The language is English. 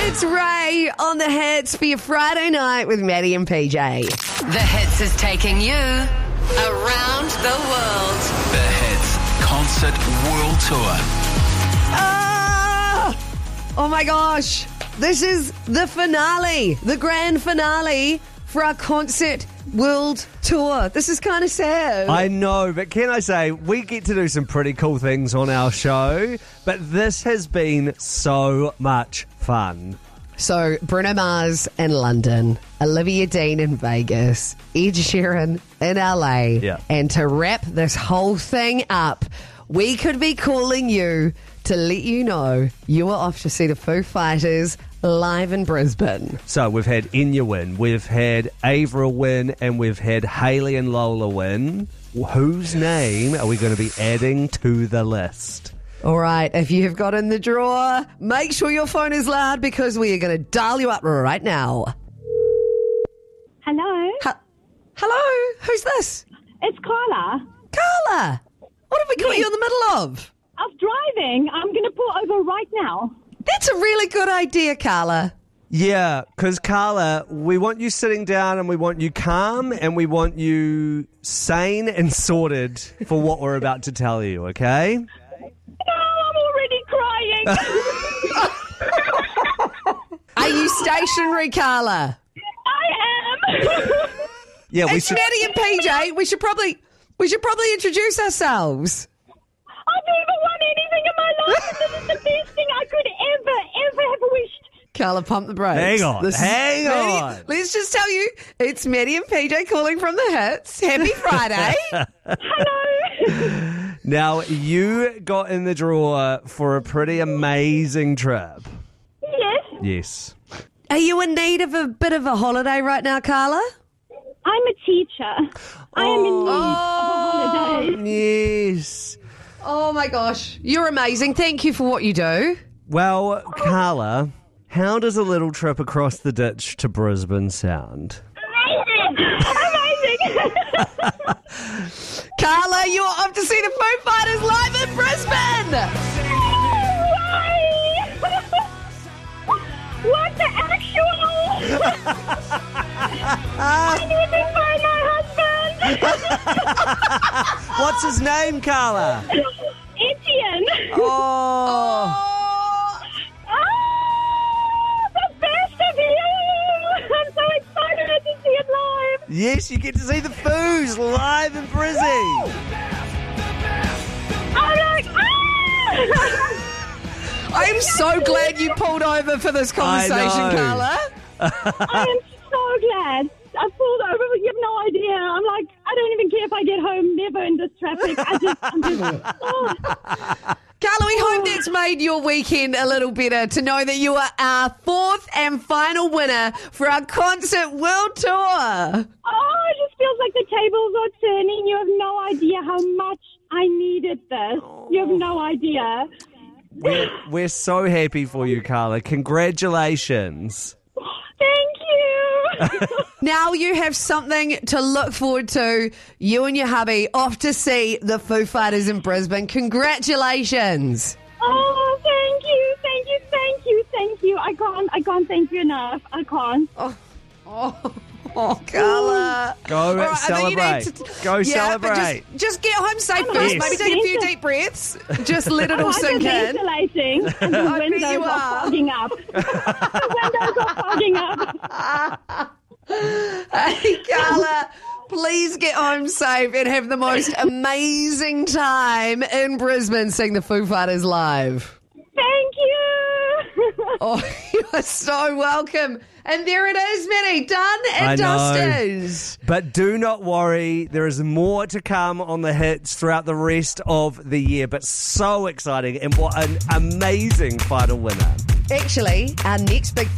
It's Ray on the hits for your Friday night with Maddie and PJ. The Hits is taking you around the world. The Hits Concert World Tour. Oh my gosh. This is the finale, the grand finale for our Concert World Tour. This is kind of sad. I know, but can I say, we get to do some pretty cool things on our show, but this has been so much fun. So, Bruno Mars in London, Olivia Dean in Vegas, Ed Sheeran in LA. Yeah. And to wrap this whole thing up, we could be calling you to let you know you are off to see the Foo Fighters live in Brisbane. So we've had Enya win, we've had Avril win, and we've had Hayley and Lola win. Whose name are we going to be adding to the list? All right, if you have got in the drawer, make sure your phone is loud because we are going to dial you up right now. Hello, Hello? Who's this? it's Carla. Carla! What have we caught you in the middle of? I was driving. I'm going to pull over right now. That's a really good idea, Carla. Yeah, because Carla, we want you sitting down and we want you calm and we want you sane and sorted for what we're about to tell you, okay? No, I'm already crying. Are you stationary, Carla? I am. Yeah, It's Maddie and PJ. We should probably introduce ourselves. I've never won anything in my life, and this is the best thing I could ever have wished. Carla, pump the brakes. Hang on, This is hang Maddie- on. Let's just tell you, it's Maddie and PJ calling from the hits. Happy Friday. Hello. Now, you got in the drawer for a pretty amazing trip. Yes, Yes. Are you in need of a bit of a holiday right now, Carla? I'm a teacher. I am in need of a holiday. Yes. Oh my gosh, you're amazing. Thank you for what you do. Well, Carla, how does a little trip across the ditch to Brisbane sound? Amazing. Carla, you're off to see the Foo Fighters live in Brisbane. What the actual? I need to find my husband. What's his name, Carla? Etienne. Oh. The best of you. I'm so excited to see it live. Yes, you get to see the Foos live in Brizzy. I'm like, I am so glad you pulled over for this conversation, I know. Carla. I am so glad. I pulled over, but you have no idea. I'm like, I don't even care if I get home, never in this traffic. Carla, we hope that's made your weekend a little better to know that you are our fourth and final winner for our Concert World Tour. It just feels like the tables are turning. You have no idea how much I needed this. You have no idea. We're so happy for you, Carla. Congratulations. Thank you. Now you have something to look forward to. You and your hubby off to see the Foo Fighters in Brisbane. Congratulations. Oh, thank you. I can't thank you enough. I can't. Oh, Carla. Go All right, I think you celebrate. need to- Go yeah, celebrate. But just get home safe first. Yes. Maybe take a few deep breaths. Just let it all sink in. Ventilating and the I bet windows you are are. fogging up. The windows are fogging up. Hey, Carla, please get home safe and have the most amazing time in Brisbane seeing the Foo Fighters live. Thank you. Oh, you are so welcome. And there it is, Minnie, done and I know. dusted. But do not worry, there is more to come on the hits throughout the rest of the year. But so exciting, and what an amazing final winner. Actually, our next big